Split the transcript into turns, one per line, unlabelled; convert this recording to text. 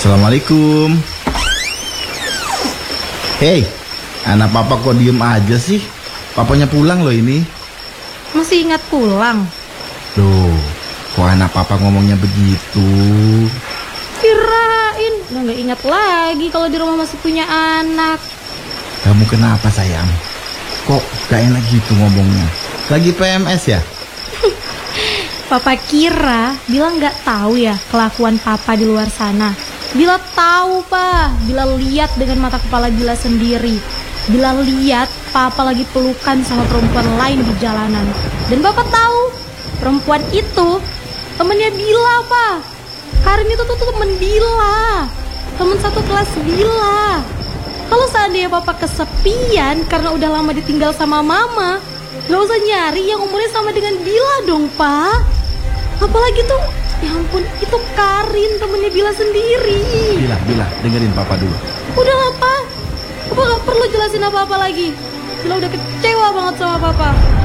Assalamualaikum. Hei, anak papa kok diem aja sih? Papanya pulang loh ini.
Masih ingat pulang?
Loh, kok anak papa ngomongnya begitu?
Kirain nggak ingat lagi kalau di rumah masih punya anak.
Kamu kenapa sayang? Kok gak enak gitu ngomongnya? Lagi PMS ya?
Papa kira Bila nggak tahu ya kelakuan papa di luar sana. Bila tahu Pak, Bila lihat dengan mata kepala Bila sendiri. Bila lihat papa lagi pelukan sama perempuan lain di jalanan. Dan bapak tahu perempuan itu temennya Bila Pak. Karin itu tuh temen Bila, temen satu kelas Bila. Kalau seandainya papa kesepian karena udah lama ditinggal sama mama, gak usah nyari yang umurnya sama dengan Bila dong Pak. Apalagi tuh, ya ampun, itu Karin temennya Bila sendiri.
Bila, dengerin papa dulu.
Udah lah Pak, papa gak perlu jelasin apa-apa lagi. Bila udah kecewa banget sama papa.